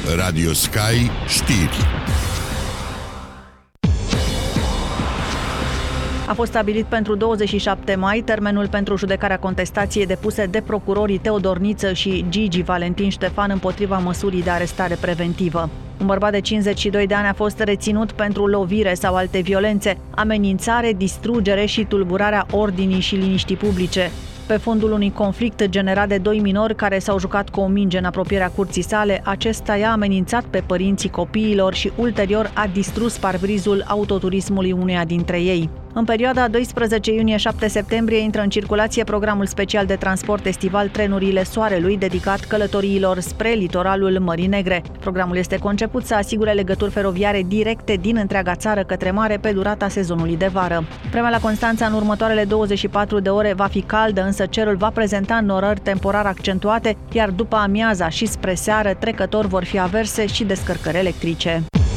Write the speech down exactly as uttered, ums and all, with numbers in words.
Radio Sky Știri. A fost stabilit pentru douăzeci și șapte mai termenul pentru judecarea contestației depuse de procurorii Teodor Niță și Gigi Valentin Ștefan împotriva măsurii de arestare preventivă. Un bărbat de cincizeci și doi de ani a fost reținut pentru lovire sau alte violențe, amenințare, distrugere și tulburarea ordinii și liniștii publice. Pe fondul unui conflict generat de doi minori care s-au jucat cu o minge în apropierea curții sale, acesta i-a amenințat pe părinții copiilor și ulterior a distrus parbrizul autoturismului uneia dintre ei. În perioada doisprezece iunie - șapte septembrie intră în circulație programul special de transport estival Trenurile Soarelui, dedicat călătoriilor spre litoralul Mării Negre. Programul este conceput să asigure legături feroviare directe din întreaga țară către mare pe durata sezonului de vară. Vremea la Constanța în următoarele douăzeci și patru de ore va fi caldă, însă cerul va prezenta înnorări temporar accentuate, iar după amiaza și spre seară trecător vor fi averse și descărcări electrice.